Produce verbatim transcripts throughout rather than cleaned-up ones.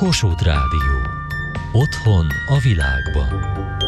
Kossuth Rádió. Otthon a világban.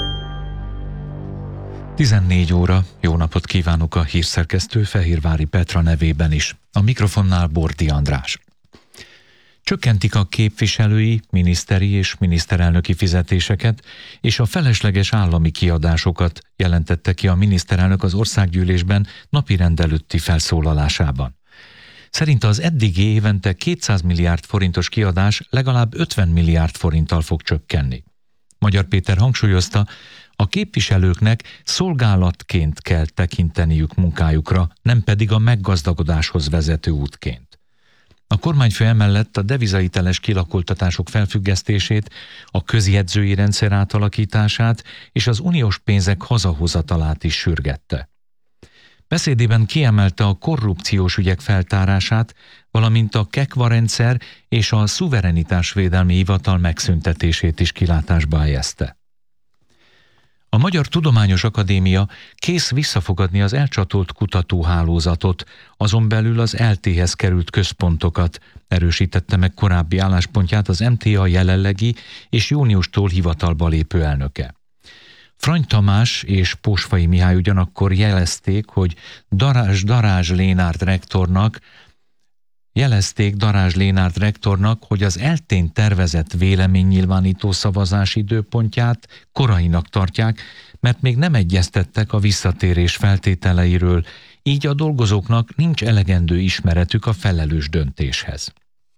tizennégy óra, jó napot kívánok a hírszerkesztő Fehérvári Petra nevében is. A mikrofonnál Bordi András. Csökkentik a képviselői, miniszteri és miniszterelnöki fizetéseket és a felesleges állami kiadásokat, jelentette ki a miniszterelnök az országgyűlésben napirend előtti felszólalásában. Szerinte az eddigi évente kétszáz milliárd forintos kiadás legalább ötven milliárd forinttal fog csökkenni. Magyar Péter hangsúlyozta, a képviselőknek szolgálatként kell tekinteniük munkájukra, nem pedig a meggazdagodáshoz vezető útként. A kormányfő emellett a devizahiteles kilakoltatások felfüggesztését, a közjegyzői rendszer átalakítását és az uniós pénzek hazahozatalát is sürgette. Beszédében kiemelte a korrupciós ügyek feltárását, valamint a KEKVA rendszer és a szuverenitásvédelmi hivatal megszüntetését is kilátásba helyezte. A Magyar Tudományos Akadémia kész visszafogadni az elcsatolt kutatóhálózatot, azon belül az é el té-hez került központokat, erősítette meg korábbi álláspontját az em té á jelenlegi és júniustól hivatalba lépő elnöke. Frany Tamás és Pósfai Mihály ugyanakkor jelezték, hogy Darázs, Darázs Lénárd rektornak, jelezték Darázs Lénárd rektornak, hogy az eltén tervezett véleménynyilvánító szavazás időpontját korainak tartják, mert még nem egyeztettek a visszatérés feltételeiről, így a dolgozóknak nincs elegendő ismeretük a felelős döntéshez.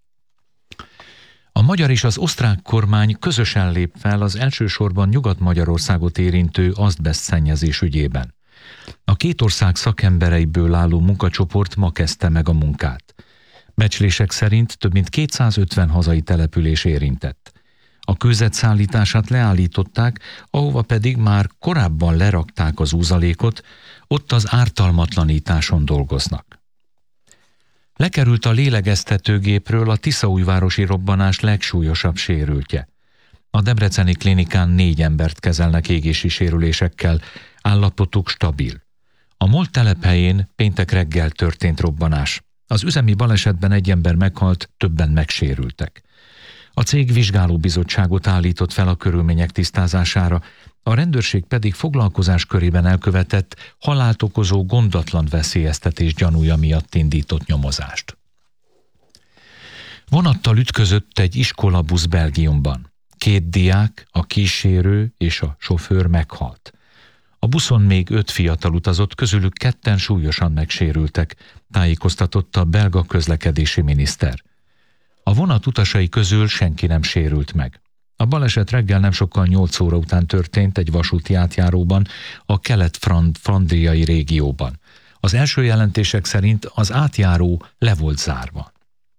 A magyar és az osztrák kormány közösen lép fel az elsősorban Nyugat-Magyarországot érintő azbesztszennyezés ügyében. A két ország szakembereiből álló munkacsoport ma kezdte meg a munkát. Becslések szerint több mint kétszázötven hazai település érintett. A kőzet szállítását leállították, ahova pedig már korábban lerakták az úzalékot, ott az ártalmatlanításon dolgoznak. Lekerült a lélegeztetőgépről a tiszaújvárosi robbanás legsúlyosabb sérültje. A debreceni klinikán négy embert kezelnek égési sérülésekkel, állapotuk stabil. A MOL telephelyén péntek reggel történt robbanás. Az üzemi balesetben egy ember meghalt, többen megsérültek. A cég vizsgálóbizottságot állított fel a körülmények tisztázására, a rendőrség pedig foglalkozás körében elkövetett, halált okozó gondatlan veszélyeztetés gyanúja miatt indított nyomozást. Vonattal ütközött egy iskolabusz Belgiumban. Két diák, a kísérő és a sofőr meghalt. A buszon még öt fiatal utazott, közülük ketten súlyosan megsérültek, tájékoztatott a belga közlekedési miniszter. A vonat utasai közül senki nem sérült meg. A baleset reggel nem sokkal nyolc óra után történt egy vasúti átjáróban, a kelet-flandriai régióban. Az első jelentések szerint az átjáró le volt zárva.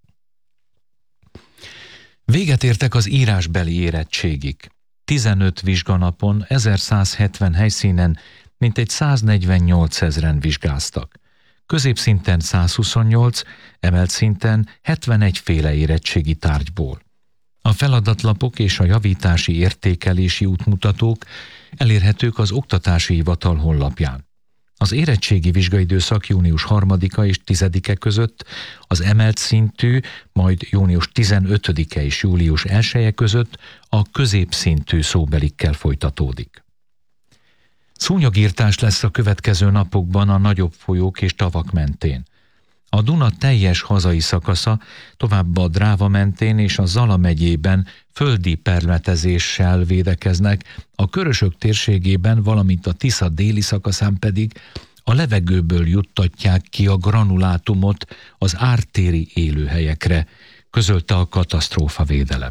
Véget értek az írásbeli érettségig. tizenöt vizsganapon, ezerszázhetven helyszínen mintegy száznegyvennyolcezren vizsgáztak. Középszinten százhuszonnyolc, emelt szinten hetvenegy féle érettségi tárgyból. A feladatlapok és a javítási értékelési útmutatók elérhetők az Oktatási Hivatal honlapján. Az érettségi vizsgaidőszak június harmadika és tizedike között, az emelt szintű, majd június tizenötödike és július elseje között a középszintű szóbelikkel folytatódik. Szúnyogírtás lesz a következő napokban a nagyobb folyók és tavak mentén. A Duna teljes hazai szakasza, továbbá a Dráva mentén és a Zala megyében földi permetezéssel védekeznek, a Körösök térségében, valamint a Tisza déli szakaszán pedig a levegőből juttatják ki a granulátumot az ártéri élőhelyekre, közölte a katasztrófavédelem.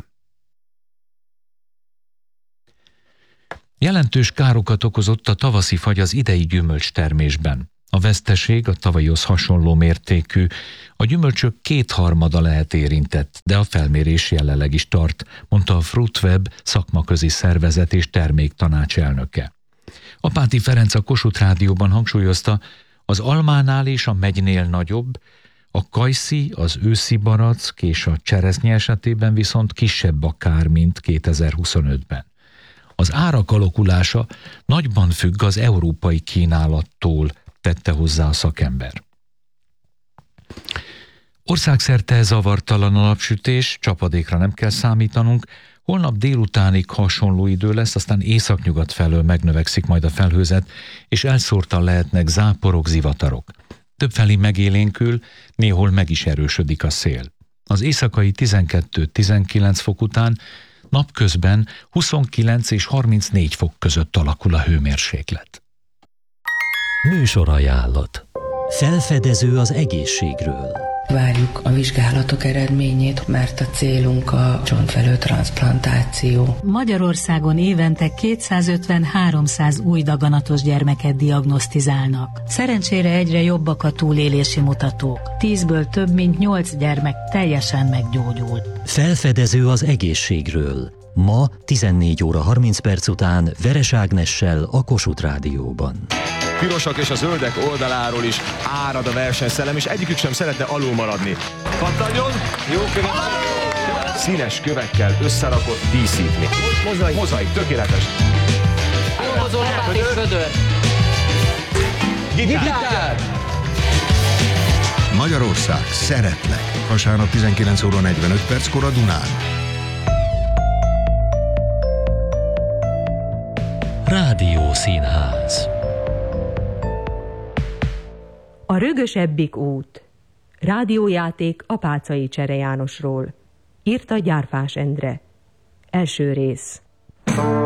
Jelentős károkat okozott a tavaszi fagy az idei gyümölcstermésben. A veszteség a tavalyhoz hasonló mértékű, a gyümölcsök kétharmada lehet érintett, de a felmérés jelenleg is tart, mondta a Fruitweb szakmaközi szervezet és terméktanács elnöke. Apáti Ferenc a Kossuth Rádióban hangsúlyozta, az almánál és a megynél nagyobb, a kajszi, az őszi barack és a cseresznye esetében viszont kisebb a kár, mint kétezer-huszonötben. Az árak alakulása nagyban függ az európai kínálattól, tette hozzá a szakember. Országszerte zavartalan a napsütés, csapadékra nem kell számítanunk, holnap délutánig hasonló idő lesz, aztán északnyugat felől megnövekszik majd a felhőzet, és elszórtan lehetnek záporok, zivatarok. Többfelé megélénkül, néhol meg is erősödik a szél. Az éjszakai tizenkettő-tizenkilenc fok után napközben huszonkilenc és harmincnégy fok között alakul a hőmérséklet. Műsorajánlat. Felfedező az egészségről. Várjuk a vizsgálatok eredményét, mert a célunk a csontvelő transzplantáció. Magyarországon évente kétszázötven-háromszáz új daganatos gyermeket diagnosztizálnak. Szerencsére egyre jobbak a túlélési mutatók. Tízből több mint nyolc gyermek teljesen meggyógyul. Felfedező az egészségről. Ma tizennégy óra harminc perc után Veres Ágnessel a Kossuth Rádióban. Pirosak és a zöldek oldaláról is árad a versenyszellem, és egyikük sem szeretne alul maradni. Pattanjon! Jó követ! Színes kövekkel összerakott díszítmény. Mozaik. Mozaik, tökéletes. Nyomozó lapát és vödör. Gitár! Gitár! Magyarország, szeretlek. Vasárnap tizenkilenc óra negyvenöt perckor a Dunán. Rádió Színház. A Rögösebbik út. Rádiójáték a Páczai Csere Jánosról. Írta Gyárfás Endre. Első rész.